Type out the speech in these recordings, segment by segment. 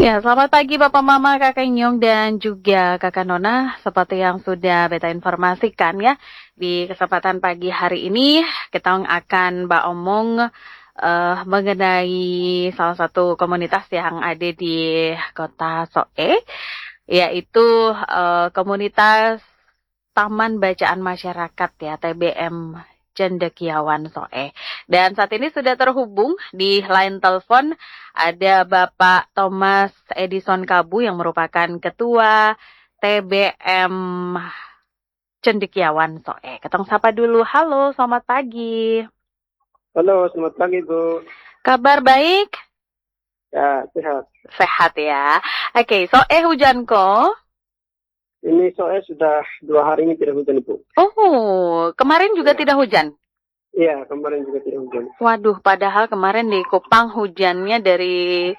Ya, selamat pagi Bapak Mama, Kakak Inyong, dan juga Kakak Nona. Seperti yang sudah Beta informasikan ya, di kesempatan pagi hari ini kita akan omong mengenai salah satu komunitas yang ada di kota Soe, yaitu komunitas Taman Bacaan Masyarakat ya, TBM Cendekiawan Soe. Dan saat ini sudah terhubung di line telepon ada Bapak Thomas Edison Kabu yang merupakan Ketua TBM Cendekiawan Soe. Ketong sapa dulu. Halo, selamat pagi. Halo, selamat pagi Bu. Kabar baik? Ya, sehat. Sehat ya. Oke, Soe hujan ko? Ini soalnya sudah 2 hari ini tidak hujan Bu. Oh, kemarin juga Ya. tidak hujan? Iya, kemarin juga tidak hujan. Waduh, padahal kemarin di Kupang hujannya dari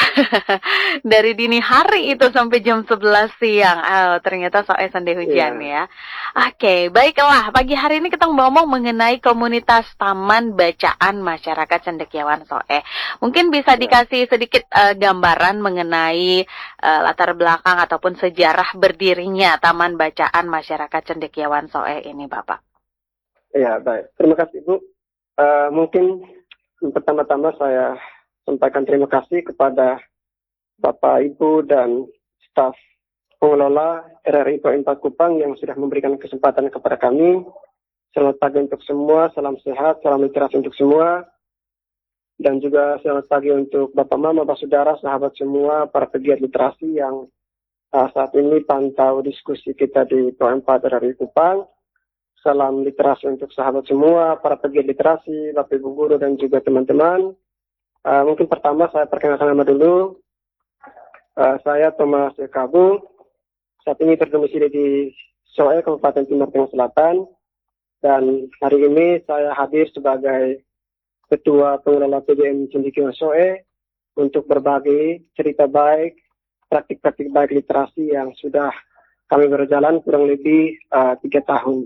dari dini hari itu sampai jam 11 siang. Oh, ternyata soalnya sandi hujan ya. Oke, baiklah. Pagi hari ini kita ngomong mengenai komunitas Taman Bacaan Masyarakat Cendekiawan Soe. Mungkin bisa dikasih sedikit gambaran mengenai latar belakang ataupun sejarah berdirinya Taman Bacaan Masyarakat Cendekiawan Soe ini, Bapak. Ya, baik. Terima kasih Bu. Mungkin pertama-tama saya sampaikan terima kasih kepada Bapak, Ibu, dan staf pengelola RRI PO 4 Kupang yang sudah memberikan kesempatan kepada kami. Selamat pagi untuk semua, salam sehat, salam literasi untuk semua. Dan juga selamat pagi untuk Bapak Mama, Bapak Saudara, sahabat semua, para pegiat literasi yang saat ini pantau diskusi kita di PO 4 RRI Kupang. Salam literasi untuk sahabat semua, para pegiat literasi, Bapak Ibu Guru, dan juga teman-teman. Mungkin pertama saya perkenalkan nama dulu. Saya Thomas Kabu. Saat ini berdomisili di Soe, Kabupaten Timur Tengah Selatan. Dan hari ini saya hadir sebagai Ketua Pengelola TBM Cendekiawan Soe untuk berbagi cerita baik, praktik-praktik baik literasi yang sudah kami berjalan kurang lebih 3 tahun.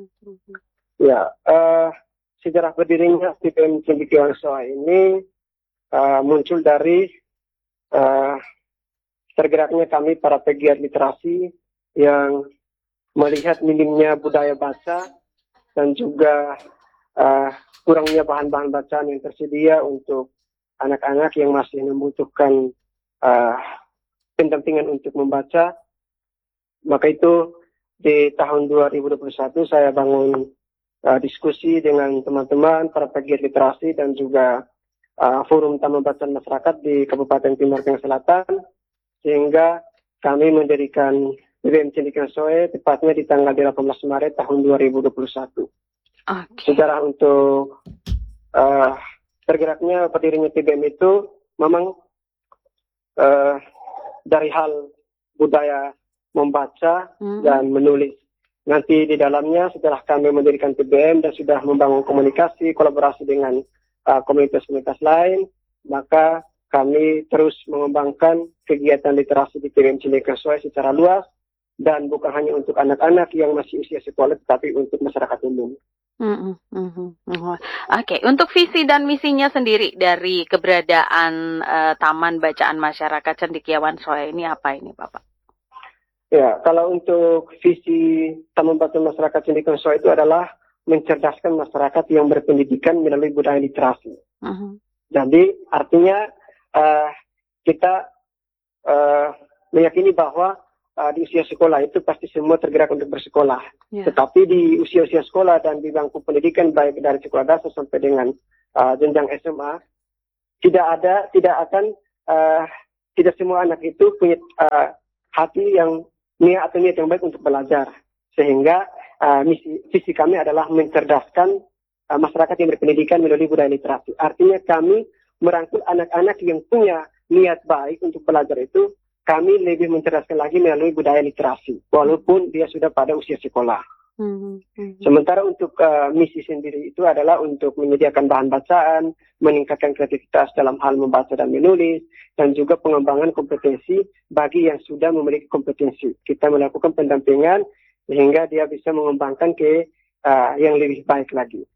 Ya, sejarah berdirinya TBM Cendekiawan Soe ini muncul dari tergeraknya kami para pegiat literasi yang melihat minimnya budaya baca dan juga kurangnya bahan-bahan bacaan yang tersedia untuk anak-anak yang masih membutuhkan pendampingan untuk membaca. Maka itu di tahun 2021 saya bangun diskusi dengan teman-teman, para pegiat literasi dan juga forum taman bacaan masyarakat di Kabupaten Timur Tengah Selatan, sehingga kami mendirikan TBM Cendekiawan Soe tepatnya di tanggal 18 Maret tahun 2021. Sejarah untuk tergeraknya berdirinya TBM itu memang dari hal budaya membaca dan menulis. Nanti di dalamnya setelah kami mendirikan TBM dan sudah membangun komunikasi, kolaborasi dengan komunitas-komunitas lain, maka kami terus mengembangkan kegiatan literasi di TBM Cendekiawan Soe secara luas dan bukan hanya untuk anak-anak yang masih usia sekolah, tetapi untuk masyarakat umum. Oke, untuk visi dan misinya sendiri dari keberadaan Taman Bacaan Masyarakat Cendekiawan Soe ini apa ini, Bapak? Ya, kalau untuk visi Taman Bacaan Masyarakat Cendekiawan Soe itu adalah mencerdaskan masyarakat yang berpendidikan melalui budaya literasi. Jadi artinya kita meyakini bahwa di usia sekolah itu pasti semua tergerak untuk bersekolah. Tetapi di usia-usia sekolah dan di bangku pendidikan baik dari sekolah dasar sampai dengan jenjang SMA, tidak semua anak itu punya hati yang niat yang baik untuk belajar. Sehingga visi kami adalah mencerdaskan masyarakat yang berpendidikan melalui budaya literasi. Artinya kami merangkul anak-anak yang punya niat baik untuk belajar itu, kami lebih mencerdaskan lagi melalui budaya literasi, walaupun dia sudah pada usia sekolah. Sementara untuk misi sendiri itu adalah untuk menyediakan bahan bacaan, meningkatkan kreativitas dalam hal membaca dan menulis, dan juga pengembangan kompetensi bagi yang sudah memiliki kompetensi. Kita melakukan pendampingan sehingga dia bisa mengembangkan ke yang lebih baik lagi.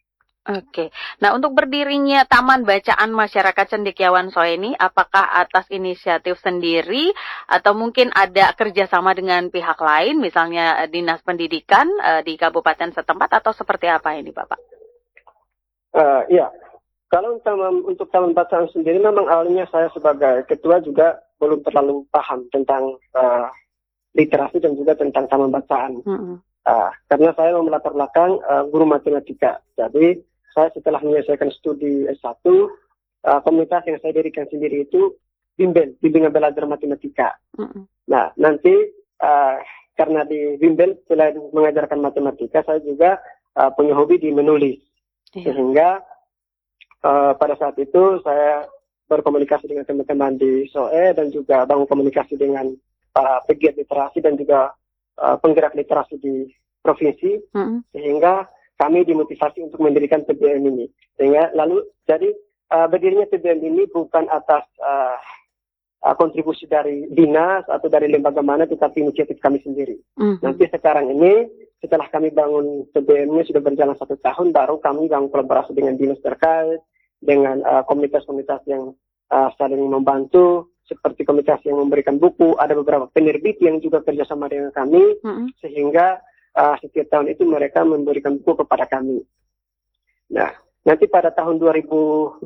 Oke. Nah, untuk berdirinya Taman Bacaan Masyarakat Cendekiawan Soe ini, apakah atas inisiatif sendiri atau mungkin ada kerjasama dengan pihak lain, misalnya Dinas Pendidikan di kabupaten setempat, atau seperti apa ini, Bapak? Ya, kalau untuk taman bacaan sendiri, memang awalnya saya sebagai ketua juga belum terlalu paham tentang literasi dan juga tentang taman bacaan. Karena saya melatar belakang guru matematika. Jadi saya setelah menyelesaikan studi S1, komunitas yang saya dirikan sendiri itu bimbingan belajar matematika. Nah, nanti karena di bimbel selain mengajarkan matematika, saya juga punya hobi di menulis. Sehingga pada saat itu saya berkomunikasi dengan teman-teman di SOE dan juga bangun komunikasi dengan para pegiat literasi dan juga penggerak literasi di provinsi, sehingga kami dimotivasi untuk mendirikan TBM ini. Sehingga jadi berdirinya TBM ini bukan atas kontribusi dari dinas atau dari lembaga mana, tetapi inisiatif kami sendiri. Nanti sekarang ini, setelah kami bangun TBM-nya sudah berjalan 1 tahun, baru kami bangun kolaborasi dengan dinas terkait, dengan komunitas-komunitas yang saling membantu, seperti komunitas yang memberikan buku, ada beberapa penerbit yang juga kerjasama dengan kami, sehingga setiap tahun itu mereka memberikan buku kepada kami. Nah, nanti pada tahun 2022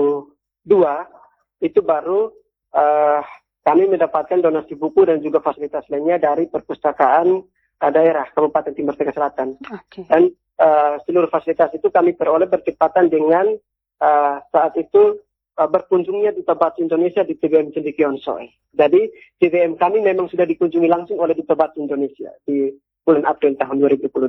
itu baru kami mendapatkan donasi buku dan juga fasilitas lainnya dari perpustakaan daerah Kabupaten Timur Tengah Selatan. Dan seluruh fasilitas itu kami peroleh bertepatan dengan saat itu berkunjungnya Duta Baca Indonesia di TBM Cendekiawan Soe. Jadi TBM kami memang sudah dikunjungi langsung oleh Duta Baca Indonesia di bulan April tahun 2022.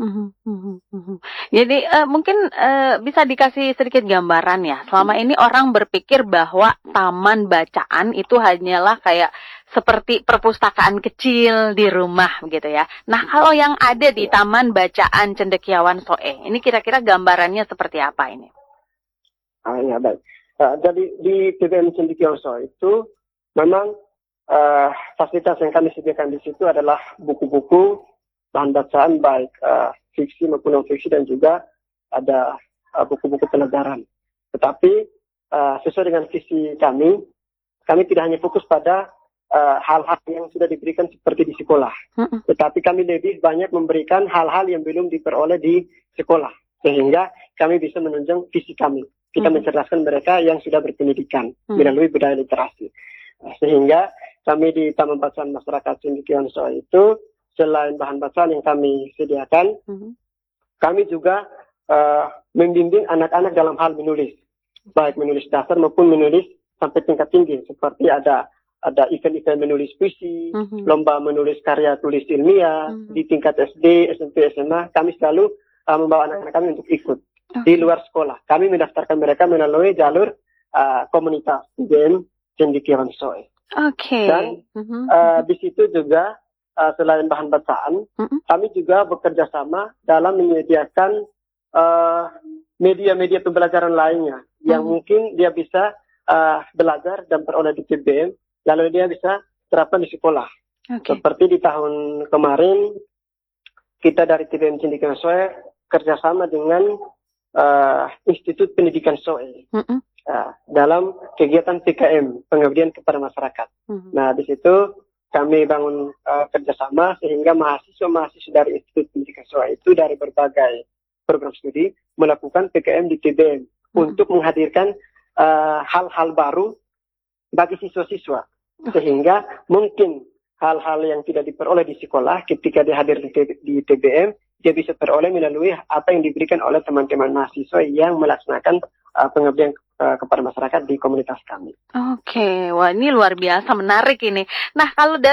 Jadi mungkin bisa dikasih sedikit gambaran ya. Selama ini orang berpikir bahwa taman bacaan itu hanyalah kayak seperti perpustakaan kecil di rumah gitu ya. Nah, kalau yang ada di Taman Bacaan Cendekiawan Soe, ini kira-kira gambarannya seperti apa ini? Ya, baik. Jadi di TBM Cendekiawan Soe itu memang fasilitas yang kami sediakan di situ adalah buku-buku, bahan bacaan baik fiksi maupun non-fiksi, dan juga ada buku-buku pelajaran. Tetapi sesuai dengan visi kami tidak hanya fokus pada hal-hal yang sudah diberikan seperti di sekolah. Tetapi kami lebih banyak memberikan hal-hal yang belum diperoleh di sekolah. Sehingga kami bisa menunjang visi kami. Kita mencerdaskan mereka yang sudah berpendidikan melalui budaya literasi. Sehingga kami di Taman Bacaan Masyarakat Cendekiawan Soe itu, selain bahan bacaan yang kami sediakan, kami juga membimbing anak-anak dalam hal menulis, baik menulis dasar maupun menulis sampai tingkat tinggi, seperti ada event-event menulis puisi, lomba menulis karya tulis ilmiah di tingkat SD, SMP, SMA. Kami selalu membawa anak-anak kami untuk ikut di luar sekolah. Kami mendaftarkan mereka melalui jalur komunitas TBM Cendekiawan Soe. Dan di situ juga selain bahan bacaan, kami juga bekerja sama dalam menyediakan media-media pembelajaran lainnya yang mungkin dia bisa belajar dan peroleh di TBM, lalu dia bisa terapkan di sekolah. Seperti di tahun kemarin, kita dari TBM Cendekiawan Soe kerjasama dengan Institut Pendidikan Soe dalam kegiatan PKM, pengabdian kepada masyarakat. Nah, di situ kami bangun kerjasama sehingga mahasiswa-mahasiswa dari Institut Pendidikan Soe itu dari berbagai program studi melakukan PKM di TBM untuk menghadirkan hal-hal baru bagi siswa-siswa, sehingga mungkin hal-hal yang tidak diperoleh di sekolah ketika dia hadir di TBM, dia bisa peroleh melalui apa yang diberikan oleh teman-teman mahasiswa yang melaksanakan pengabdian kepada masyarakat di komunitas kami. Wah, ini luar biasa menarik ini. Nah, kalau